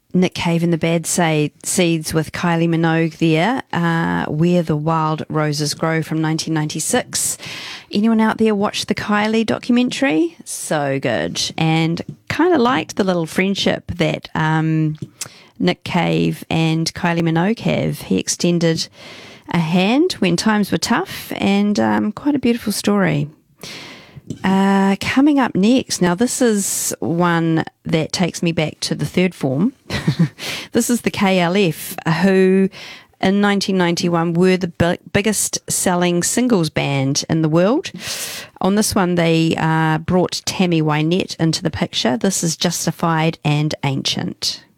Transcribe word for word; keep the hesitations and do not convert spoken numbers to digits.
Nick Cave and the Bad Sa- Seeds with Kylie Minogue there, uh, Where the Wild Roses Grow from nineteen ninety-six. Anyone out there watch the Kylie documentary? So good. And kind of liked the little friendship that um, Nick Cave and Kylie Minogue have. He extended a hand when times were tough, and um, quite a beautiful story. Uh, coming up next, now this is one that takes me back to the third form. This is the K L F, who in nineteen ninety-one were the bi- biggest selling singles band in the world. On this one, they uh, brought Tammy Wynette into the picture. This is Justified and Ancient.